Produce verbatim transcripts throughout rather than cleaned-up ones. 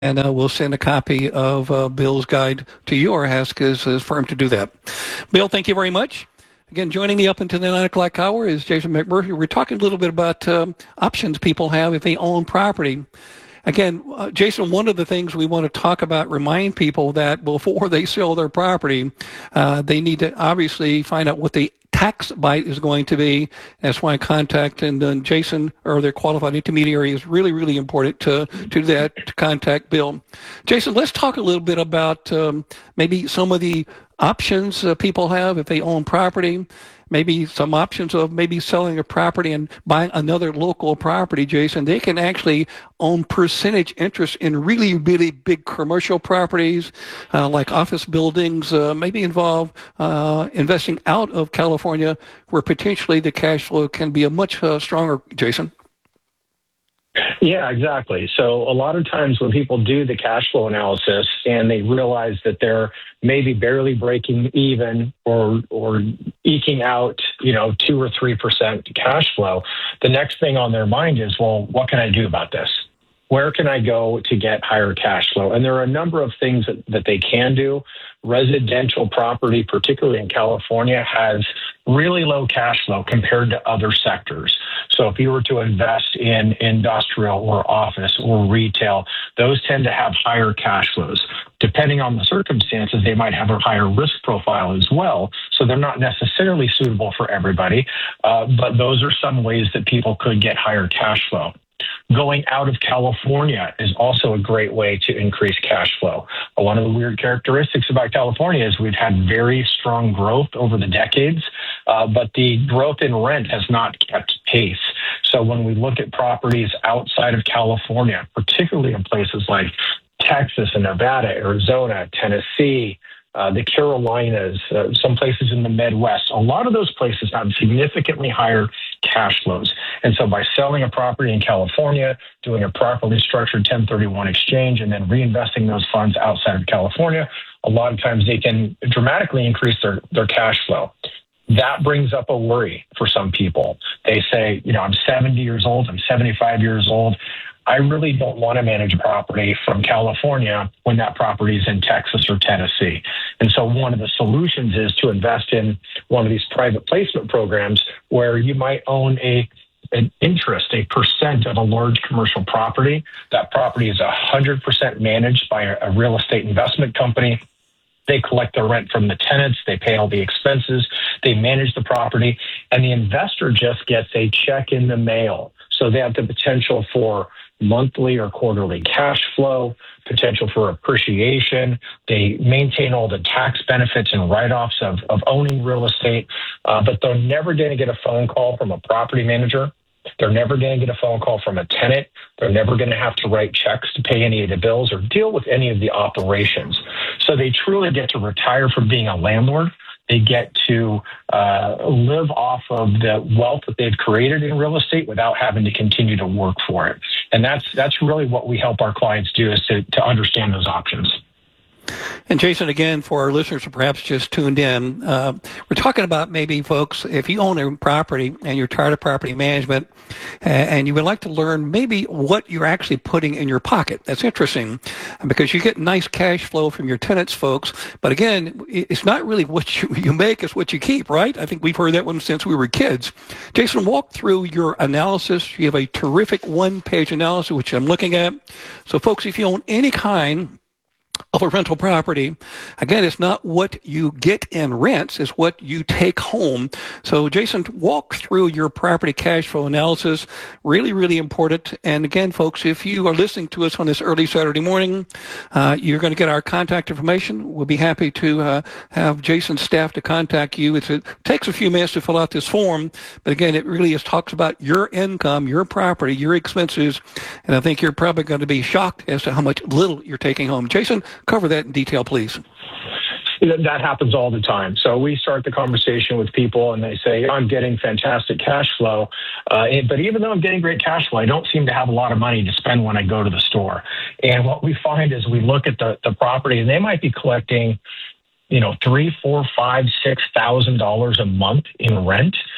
and uh, we'll send a copy of uh, Bill's guide to you or ask his, his firm to do that. Bill, thank you very much. Again, joining me up until the nine o'clock hour is Jason McMurphy. We're talking a little bit about um, options people have if they own property. Again, uh, Jason, one of the things we want to talk about, remind people that before they sell their property, uh, they need to obviously find out what the tax bite is going to be. That's why contacting uh, Jason or their qualified intermediary is really, really important to, to do that, to contact Bill. Jason, let's talk a little bit about um, maybe some of the options uh, people have if they own property. Maybe some options of maybe selling a property and buying another local property, Jason. They can actually own percentage interest in really, really big commercial properties uh, like office buildings, uh, maybe involve uh, investing out of California where potentially the cash flow can be a much uh, stronger, Jason. Yeah, exactly. So a lot of times when people do the cash flow analysis and they realize that they're maybe barely breaking even or or eking out, you know, two or three percent cash flow, the next thing on their mind is, well, what can I do about this? Where can I go to get higher cash flow? And there are a number of things that, that they can do. Residential property, particularly in California, has really low cash flow compared to other sectors. So if you were to invest in industrial or office or retail, those tend to have higher cash flows. Depending on the circumstances, they might have a higher risk profile as well. So they're not necessarily suitable for everybody, uh, but those are some ways that people could get higher cash flow. Going out of California is also a great way to increase cash flow. One of the weird characteristics about California is we've had very strong growth over the decades, uh, but the growth in rent has not kept pace. So when we look at properties outside of California, particularly in places like Texas and Nevada, Arizona, Tennessee, Uh, the Carolinas, uh, some places in the Midwest, a lot of those places have significantly higher cash flows. And so by selling a property in California, doing a properly structured ten thirty-one exchange, and then reinvesting those funds outside of California, a lot of times they can dramatically increase their, their cash flow. That brings up a worry for some people. They say, you know, I'm seventy years old, I'm seventy-five years old. I really don't want to manage a property from California when that property is in Texas or Tennessee. And so one of the solutions is to invest in one of these private placement programs where you might own a an interest, a percent of a large commercial property. That property is one hundred percent managed by a, a real estate investment company. They collect the rent from the tenants, they pay all the expenses, they manage the property, and the investor just gets a check in the mail. So they have the potential for monthly or quarterly cash flow, potential for appreciation. They maintain all the tax benefits and write-offs of, of owning real estate, uh, but they're never going to get a phone call from a property manager. They're never going to get a phone call from a tenant. They're never going to have to write checks to pay any of the bills or deal with any of the operations. So they truly get to retire from being a landlord. They get to uh, live off of the wealth that they've created in real estate without having to continue to work for it. And that's that's really what we help our clients do, is to, to understand those options. And Jason, again, for our listeners who perhaps just tuned in, uh, we're talking about maybe, folks, if you own a property and you're tired of property management and you would like to learn maybe what you're actually putting in your pocket. That's interesting because you get nice cash flow from your tenants, folks. But again, it's not really what you, you make, it's what you keep, right? I think we've heard that one since we were kids. Jason, walk through your analysis. You have a terrific one-page analysis, which I'm looking at. So, folks, if you own any kind of a rental property, again, it's not what you get in rents, it's what you take home. So, Jason, walk through your property cash flow analysis. Really, really important. And again, folks, if you are listening to us on this early Saturday morning, uh, you're going to get our contact information. We'll be happy to uh, have Jason's staff to contact you. It's, it takes a few minutes to fill out this form, but again, it really is talks about your income, your property, your expenses, and I think you're probably going to be shocked as to how much little you're taking home. Jason, cover that in detail, please. That happens all the time. So we start the conversation with people and they say, I'm getting fantastic cash flow, uh, but even though I'm getting great cash flow, I don't seem to have a lot of money to spend when I go to the store. And what we find is we look at the, the property and they might be collecting, you know, three, four, five, six thousand dollars a month in rent.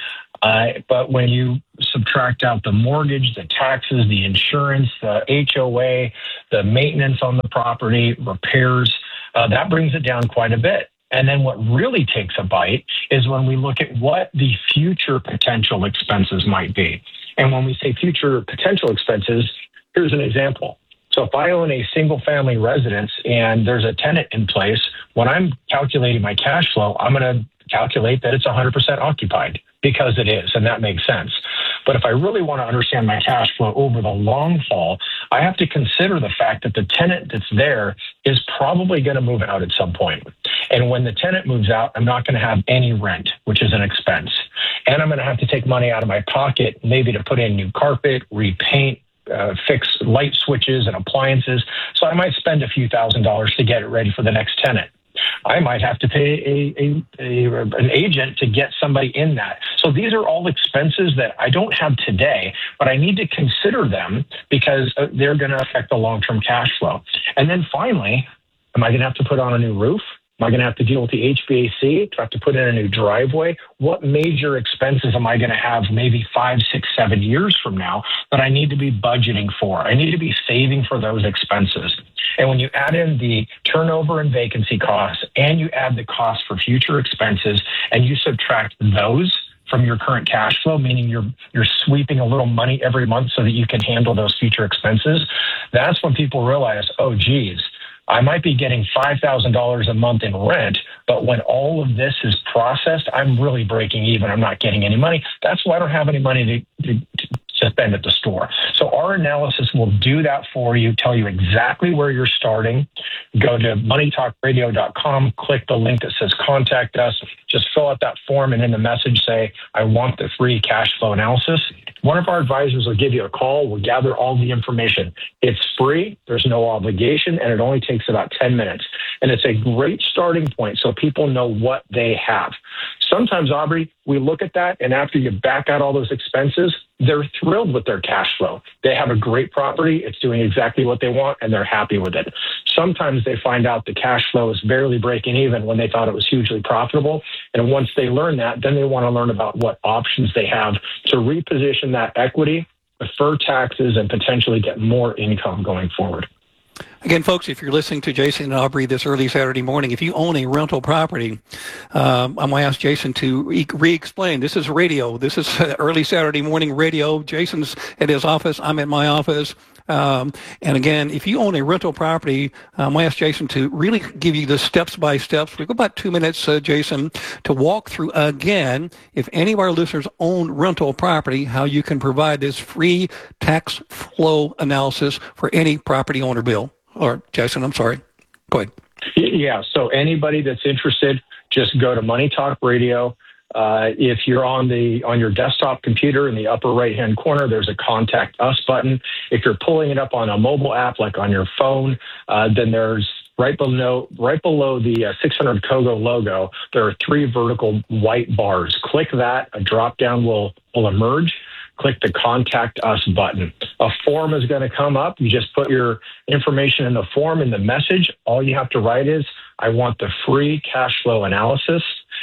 Uh, but when you subtract out the mortgage, the taxes, the insurance, the H O A, the maintenance on the property, repairs, uh, that brings it down quite a bit. And then what really takes a bite is when we look at what the future potential expenses might be. And when we say future potential expenses, here's an example. So if I own a single family residence and there's a tenant in place, when I'm calculating my cash flow, I'm going to calculate that it's one hundred percent occupied because it is, and that makes sense. But if I really want to understand my cash flow over the long haul, I have to consider the fact that the tenant that's there is probably going to move out at some point. And when the tenant moves out, I'm not going to have any rent, which is an expense. And I'm going to have to take money out of my pocket, maybe to put in new carpet, repaint, uh, fix light switches and appliances. So I might spend a few thousand dollars to get it ready for the next tenant. I might have to pay a, a, a, an agent to get somebody in that. So these are all expenses that I don't have today, but I need to consider them because they're going to affect the long-term cash flow. And then finally, am I going to have to put on a new roof? Am I going to have to deal with the H V A C? Do I have to put in a new driveway? What major expenses am I going to have maybe five, six, seven years from now that I need to be budgeting for? I need to be saving for those expenses. And when you add in the turnover and vacancy costs and you add the cost for future expenses and you subtract those from your current cash flow, meaning you're you're sweeping a little money every month so that you can handle those future expenses, that's when people realize, oh, geez, I might be getting five thousand dollars a month in rent, but when all of this is processed, I'm really breaking even. I'm not getting any money. That's why I don't have any money to, to, to spend at the store. So our analysis will do that for you, tell you exactly where you're starting. Go to money talk radio dot com, click the link that says contact us. Just fill out that form and in the message say, I want the free cash flow analysis. One of our advisors will give you a call. We'll gather all the information. It's free. There's no obligation, and it only takes about ten minutes. And it's a great starting point so people know what they have. Sometimes, Aubrey, we look at that, and after you back out all those expenses, they're thrilled with their cash flow. They have a great property. It's doing exactly what they want, and they're happy with it. Sometimes they find out the cash flow is barely breaking even when they thought it was hugely profitable. And once they learn that, then they want to learn about what options they have to reposition that equity, defer taxes, and potentially get more income going forward. Again, folks, if you're listening to Jason and Aubrey this early Saturday morning, if you own a rental property, um, I'm going to ask Jason to re- re-explain. This is radio. This is early Saturday morning radio. Jason's at his office. I'm at my office. Um, and again, if you own a rental property, I'm going to ask Jason to really give you the steps by steps. We've got about two minutes, uh, Jason, to walk through again, if any of our listeners own rental property, how you can provide this free tax flow analysis for any property owner bill. Or Jason, I'm sorry. Go ahead. Yeah. So anybody that's interested, just go to Money Talk Radio. Uh, if you're on the on your desktop computer in the upper right-hand corner, there's a Contact Us button. If you're pulling it up on a mobile app, like on your phone, uh, then there's right below right below the uh, six hundred Kogo logo, there are three vertical white bars. Click that. A drop-down will will emerge. Click the Contact Us button. A form is going to come up. You just put your information in the form, in the message. All you have to write is, I want the free cash flow analysis.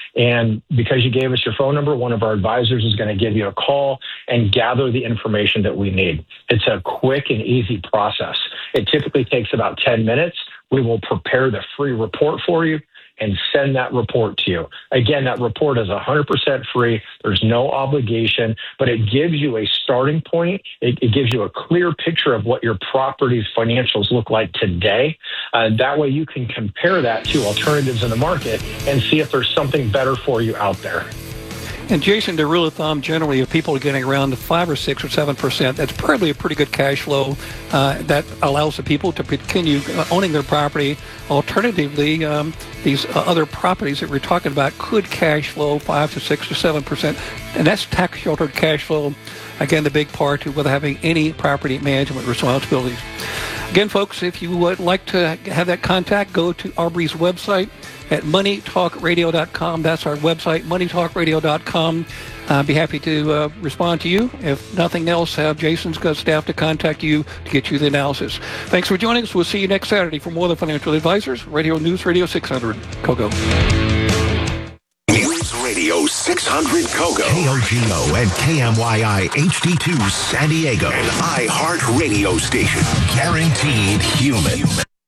And because you gave us your phone number, one of our advisors is going to give you a call and gather the information that we need. It's a quick and easy process. It typically takes about ten minutes. We will prepare the free report for you and send that report to you. Again, that report is one hundred percent free. There's no obligation, but it gives you a starting point. It, it gives you a clear picture of what your property's financials look like today. Uh, that way you can compare that to alternatives in the market and see if there's something better for you out there. And Jason, the rule of thumb generally, if people are getting around five or six or seven percent, that's probably a pretty good cash flow uh, that allows the people to continue owning their property. Alternatively, um, these uh, other properties that we're talking about could cash flow five to six or seven percent, and that's tax sheltered cash flow. Again, the big part with having any property management responsibilities. Again, folks, if you would like to have that contact, go to Aubrey's website at money talk radio dot com. That's our website, money talk radio dot com. I'd be happy to uh, respond to you. If nothing else, have Jason's got staff to contact you to get you the analysis. Thanks for joining us. We'll see you next Saturday for more of the Financial Advisors. Radio News Radio six hundred. Kogo. News Radio. Radio six hundred Kogo, K O G O and K M Y I H D two San Diego, an iHeart radio station. Guaranteed human.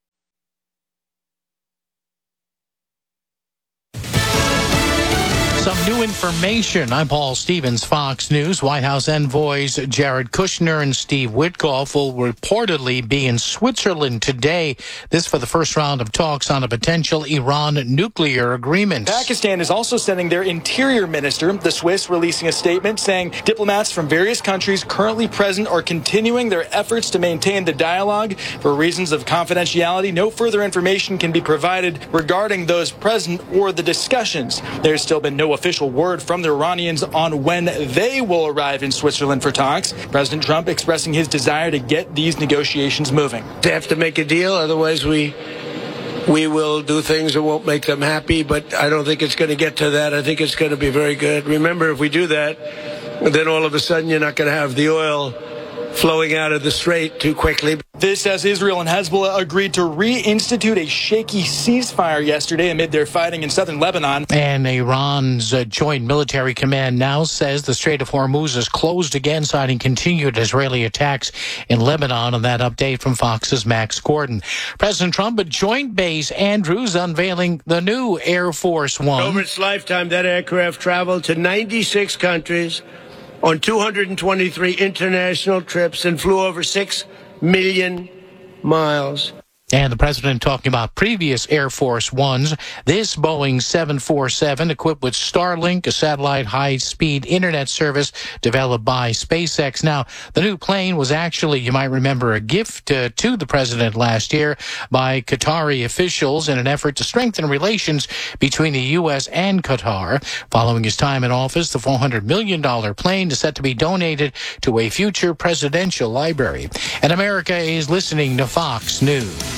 Some new information. I'm Paul Stevens, Fox News. White House envoys Jared Kushner and Steve Witkoff will reportedly be in Switzerland today. This for the first round of talks on a potential Iran nuclear agreement. Pakistan is also sending their interior minister, the Swiss, releasing a statement saying diplomats from various countries currently present are continuing their efforts to maintain the dialogue. For reasons of confidentiality, no further information can be provided regarding those present or the discussions. There's still been no official word from the Iranians on when they will arrive in Switzerland for talks. President Trump expressing his desire to get these negotiations moving. They have to make a deal, otherwise we we will do things that won't make them happy, but I don't think it's going to get to that. I think it's going to be very good. Remember, if we do that, then all of a sudden you're not going to have the oil flowing out of the strait too quickly. This as Israel and Hezbollah agreed to reinstitute a shaky ceasefire yesterday amid their fighting in southern Lebanon. And Iran's uh, Joint Military Command now says the Strait of Hormuz is closed again, citing continued Israeli attacks in Lebanon. And that update from Fox's Max Gordon. President Trump at Joint Base Andrews unveiling the new Air Force One. Over its lifetime, that aircraft traveled to ninety-six countries on two hundred twenty-three international trips and flew over six million miles. And the president talking about previous Air Force Ones. This Boeing seven forty-seven equipped with Starlink, a satellite high-speed internet service developed by SpaceX. Now, the new plane was actually, you might remember, a gift uh, to the president last year by Qatari officials in an effort to strengthen relations between the U S and Qatar. Following his time in office, the four hundred million dollars plane is set to be donated to a future presidential library. And America is listening to Fox News.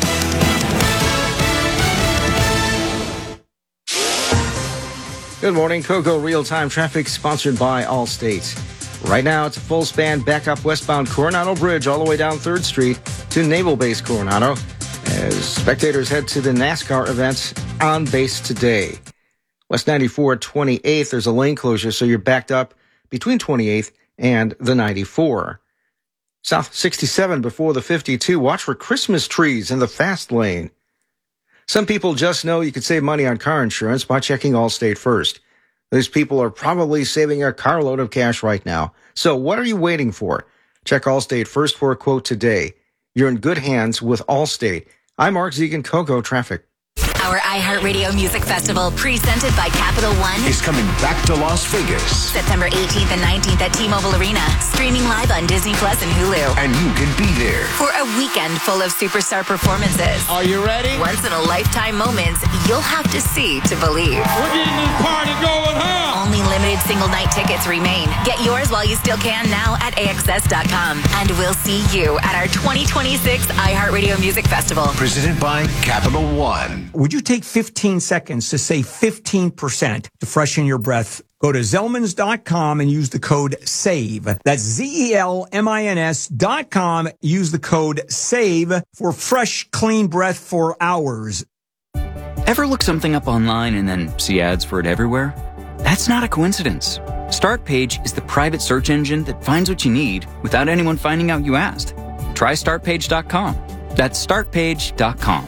Good morning. Kogo real-time traffic sponsored by Allstate. Right now, it's a full span back up westbound Coronado Bridge all the way down third Street to Naval Base Coronado as spectators head to the NASCAR events on base today. West ninety-four, twenty-eighth, there's a lane closure, so you're backed up between twenty-eighth and the ninety-four. South sixty-seven before the fifty-two. Watch for Christmas trees in the fast lane. Some people just know you could save money on car insurance by checking Allstate first. These people are probably saving a carload of cash right now. So what are you waiting for? Check Allstate first for a quote today. You're in good hands with Allstate. I'm Mark Zegan, Kogo Traffic. Our iHeartRadio Music Festival, presented by Capital One, is coming back to Las Vegas. September eighteenth and nineteenth at T-Mobile Arena. Streaming live on Disney Plus and Hulu. And you can be there for a weekend full of superstar performances. Are you ready? Once-in-a-lifetime moments you'll have to see to believe. We're getting this party going, huh? Only limited single-night tickets remain. Get yours while you still can now at A X S dot com. And we'll see you at our twenty twenty-six iHeartRadio Music Festival. Presented by Capital One. Would you take fifteen seconds to save fifteen percent to freshen your breath? Go to Zellmans dot com and use the code SAVE. That's Z E L M I N S dot com. Use the code SAVE for fresh, clean breath for hours. Ever look something up online and then see ads for it everywhere? That's not a coincidence. StartPage is the private search engine that finds what you need without anyone finding out you asked. Try Start Page dot com. That's Start Page dot com.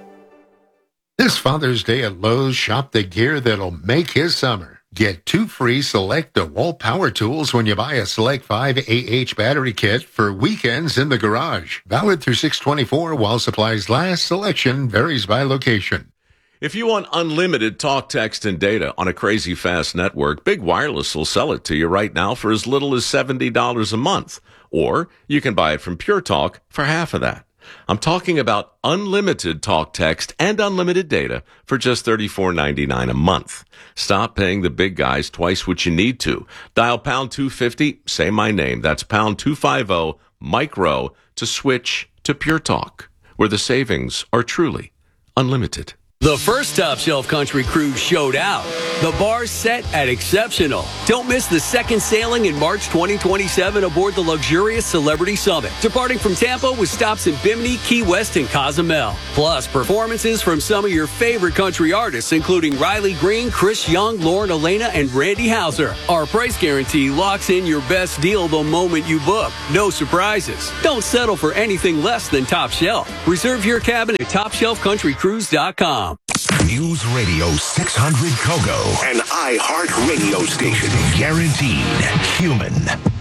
This Father's Day at Lowe's, shop the gear that'll make his summer. Get two free Select DeWalt power tools when you buy a Select five A H battery kit for weekends in the garage. Valid through six twenty-four while supplies last. Selection varies by location. If you want unlimited talk, text, and data on a crazy fast network, Big Wireless will sell it to you right now for as little as seventy dollars a month. Or you can buy it from Pure Talk for half of that. I'm talking about unlimited talk, text, and unlimited data for just thirty-four ninety-nine a month. Stop paying the big guys twice what you need to. Dial pound two fifty, say my name. That's pound two fifty, micro, to switch to Pure Talk, where the savings are truly unlimited. The first Top Shelf Country crew showed out. The bar's set at exceptional. Don't miss the second sailing in March twenty twenty-seven aboard the luxurious Celebrity Summit, departing from Tampa with stops in Bimini, Key West, and Cozumel. Plus, performances from some of your favorite country artists, including Riley Green, Chris Young, Lauren Elena, and Randy Houser. Our price guarantee locks in your best deal the moment you book. No surprises. Don't settle for anything less than top shelf. Reserve your cabin at top shelf country cruise dot com. News Radio six hundred Kogo, an iHeart radio station. Guaranteed human.